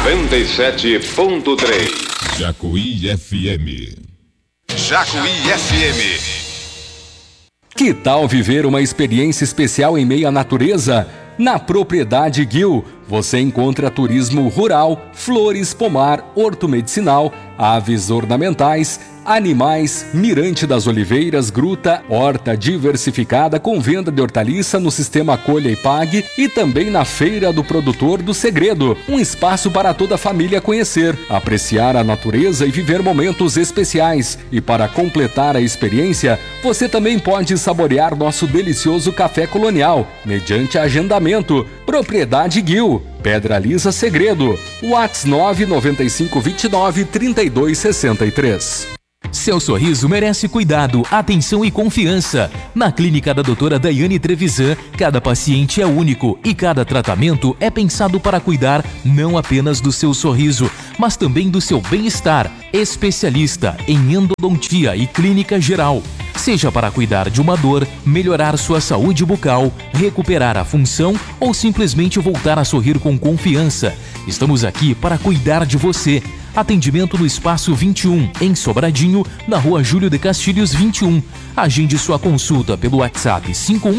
97.3. Jacuí FM. Jacuí FM. Que tal viver uma experiência especial em meio à natureza? Na Propriedade Guil, você encontra turismo rural, flores, pomar, hortomedicinal, aves ornamentais, animais, mirante das oliveiras, gruta, horta diversificada com venda de hortaliça no sistema Colha e Pague e também na Feira do Produtor do Segredo, um espaço para toda a família conhecer, apreciar a natureza e viver momentos especiais. E para completar a experiência, você também pode saborear nosso delicioso café colonial, mediante agendamento. Propriedade Guil, Pedra Lisa Segredo, WhatsApp 995293263. Seu sorriso merece cuidado, atenção e confiança. Na clínica da doutora Daiane Trevisan, cada paciente é único e cada tratamento é pensado para cuidar não apenas do seu sorriso, mas também do seu bem-estar. Especialista em endodontia e clínica geral. Seja para cuidar de uma dor, melhorar sua saúde bucal, recuperar a função ou simplesmente voltar a sorrir com confiança. Estamos aqui para cuidar de você. Atendimento no Espaço 21, em Sobradinho, na Rua Júlio de Castilhos 21. Agende sua consulta pelo WhatsApp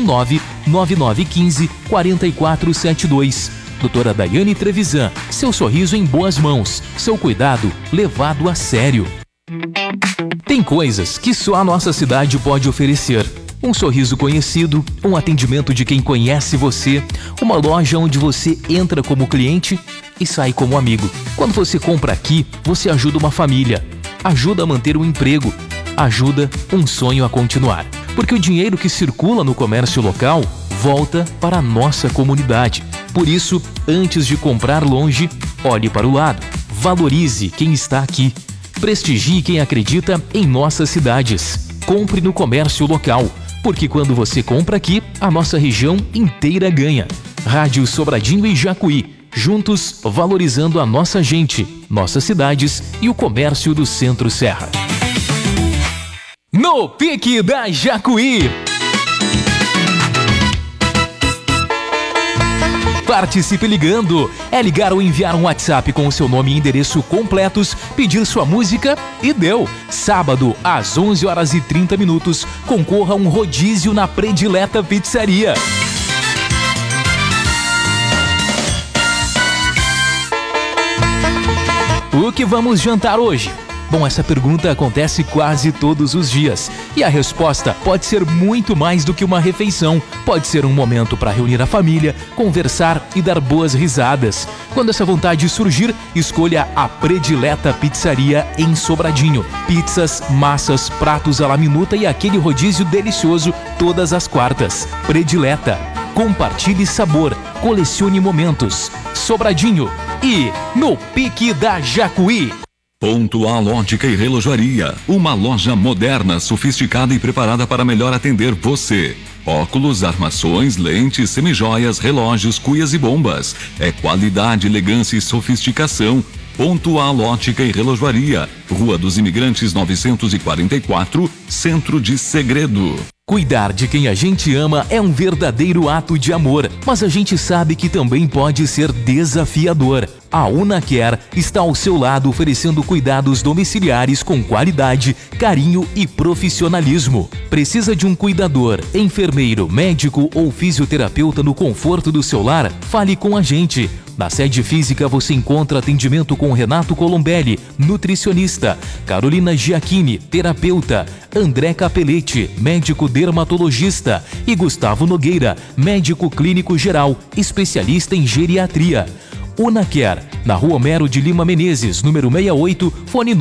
519-9915-4472. Doutora Daiane Trevisan, seu sorriso em boas mãos, seu cuidado levado a sério. Tem coisas que só a nossa cidade pode oferecer. Um sorriso conhecido, um atendimento de quem conhece você, uma loja onde você entra como cliente e sai como amigo. Quando você compra aqui, você ajuda uma família, ajuda a manter um emprego, ajuda um sonho a continuar. Porque o dinheiro que circula no comércio local volta para a nossa comunidade. Por isso, antes de comprar longe, olhe para o lado. Valorize quem está aqui. Prestigie quem acredita em nossas cidades. Compre no comércio local, porque quando você compra aqui, a nossa região inteira ganha. Rádio Sobradinho e Jacuí, juntos valorizando a nossa gente, nossas cidades e o comércio do Centro-Serra. No Pique da Jacuí. Participe ligando. É ligar ou enviar um WhatsApp com o seu nome e endereço completos, pedir sua música e deu. Sábado, às 11h30, concorra a um rodízio na Predileta Pizzaria. O que vamos jantar hoje? Bom, essa pergunta acontece quase todos os dias. E a resposta pode ser muito mais do que uma refeição. Pode ser um momento para reunir a família, conversar e dar boas risadas. Quando essa vontade surgir, escolha a Predileta Pizzaria em Sobradinho. Pizzas, massas, pratos à la minuta e aquele rodízio delicioso todas as quartas. Predileta. Compartilhe sabor, colecione momentos. Sobradinho e no Pique da Jacuí. Pontual Ótica e Relojoaria, uma loja moderna, sofisticada e preparada para melhor atender você. Óculos, armações, lentes, semijoias, relógios, cuias e bombas. É qualidade, elegância e sofisticação. Pontual Ótica e Relojoaria, Rua dos Imigrantes 944, Centro de Segredo. Cuidar de quem a gente ama é um verdadeiro ato de amor, mas a gente sabe que também pode ser desafiador. A Unicare está ao seu lado oferecendo cuidados domiciliares com qualidade, carinho e profissionalismo. Precisa de um cuidador, enfermeiro, médico ou fisioterapeuta no conforto do seu lar? Fale com a gente. Na sede física você encontra atendimento com Renato Colombelli, nutricionista, Carolina Giacchini, terapeuta, André Capelletti, médico dermatologista e Gustavo Nogueira, médico clínico geral, especialista em geriatria. Unicare, na Rua Mero de Lima Menezes, número 68, fone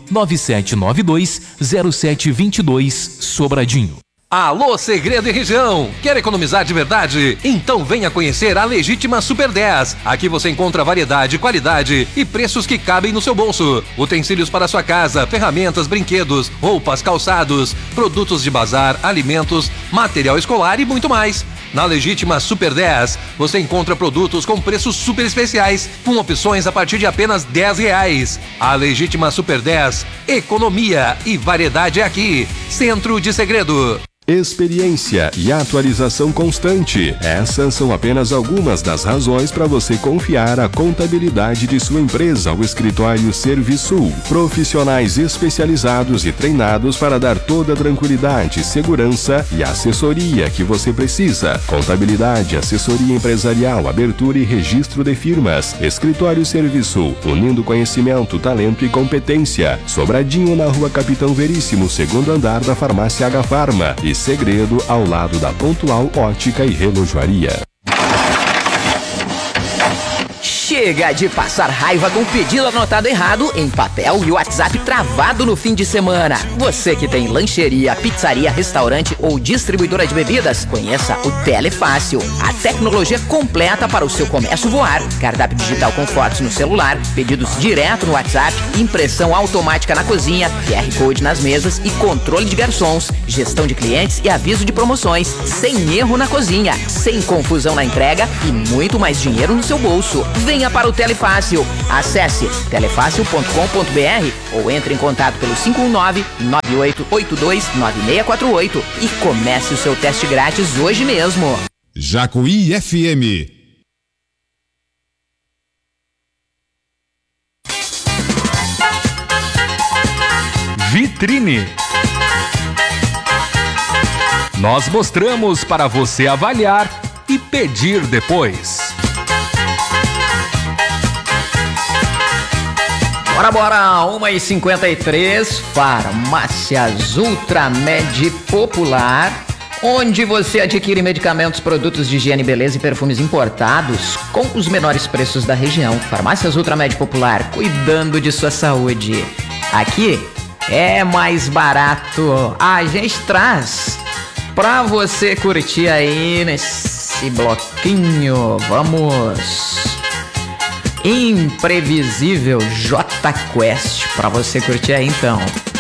997920722, Sobradinho. Alô, Segredo e Região! Quer economizar de verdade? Então venha conhecer a Legítima Super 10. Aqui você encontra variedade, qualidade e preços que cabem no seu bolso. Utensílios para sua casa, ferramentas, brinquedos, roupas, calçados, produtos de bazar, alimentos, material escolar e muito mais. Na Legítima Super 10, você encontra produtos com preços super especiais, com opções a partir de apenas R$10. A Legítima Super 10, economia e variedade é aqui. Centro de Segredo. Experiência e atualização constante. Essas são apenas algumas das razões para você confiar a contabilidade de sua empresa ao escritório Serviçul. Profissionais especializados e treinados para dar toda a tranquilidade, segurança e assessoria que você precisa. Contabilidade, assessoria empresarial, abertura e registro de firmas. Escritório Serviçul, unindo conhecimento, talento e competência. Sobradinho na Rua Capitão Veríssimo, segundo andar da Farmácia H Farma. E Segredo, ao lado da Pontual Ótica e Relojoaria. Chega de passar raiva com o pedido anotado errado em papel e o WhatsApp travado no fim de semana. Você que tem lancheria, pizzaria, restaurante ou distribuidora de bebidas, conheça o Telefácil, a tecnologia completa para o seu comércio voar. Cardápio digital com fotos no celular, pedidos direto no WhatsApp, impressão automática na cozinha, QR Code nas mesas e controle de garçons, gestão de clientes e aviso de promoções, sem erro na cozinha, sem confusão na entrega e muito mais dinheiro no seu bolso. Venha para o Telefácil. Acesse telefácil.com.br ou entre em contato pelo 519-9882-9648 e comece o seu teste grátis hoje mesmo. Jacuí FM. Vitrine. Nós mostramos para você avaliar e pedir depois. Bora, 1h53, Farmácias Ultramed Popular, onde você adquire medicamentos, produtos de higiene, beleza e perfumes importados com os menores preços da região. Farmácias Ultramed Popular, cuidando de sua saúde. Aqui é mais barato. A gente traz pra você curtir aí nesse bloquinho. Vamos... Imprevisível J Quest, pra você curtir aí então.